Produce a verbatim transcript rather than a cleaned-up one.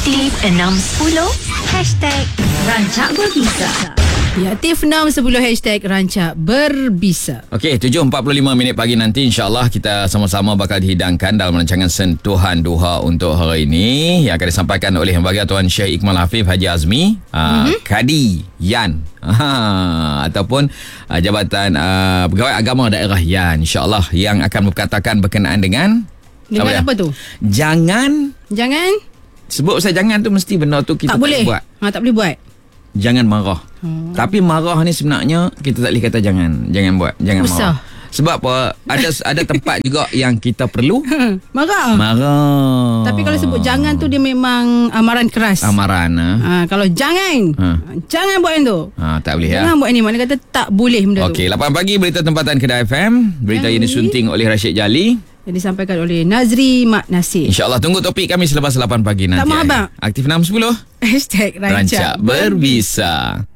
Aktif enam sepuluh Hashtag Rancak Berbisa. Ya, aktif enam sepuluh hashtag Rancak Berbisa. Okey, tujuh empat puluh lima minit pagi nanti insya-Allah kita sama-sama bakal dihidangkan dalam rancangan Sentuhan Duha untuk hari ini yang akan disampaikan oleh Yang Bahagia Tuan Syekh Iqmal Hafif Haji Azmi, uh, mm-hmm. Kadi Yan ha, ataupun uh, Jabatan uh, Pegawai Agama Daerah Yan, insya-Allah, yang akan berkatakan berkenaan dengan Dengan apa, apa tu? Jangan Jangan sebut saya jangan tu mesti benda tu kita tak, tak boleh buat. Ha, tak boleh buat. Jangan marah. Hmm. Tapi marah ni sebenarnya kita tak boleh kata jangan. Jangan buat. Jangan Usah. marah. Sebab apa? Ada ada tempat juga yang kita perlu marah. Marah. Tapi kalau sebut jangan tu dia memang amaran keras. Amaran. Ha? Ha, kalau jangan. Ha. Jangan buat yang tu. Ha, tak boleh jangan ya. buat ni. Mana kata tak boleh benda Okey, tu. lapan pagi berita tempatan Kedah F M. Berita yang disunting oleh Rashid Jali. Yang disampaikan oleh Nazri Mak Nasir. InsyaAllah tunggu topik kami selepas lapan pagi nanti. Tak mau abang. Aktif enam sepuluh Hashtag Rancak, Rancak Berbisa.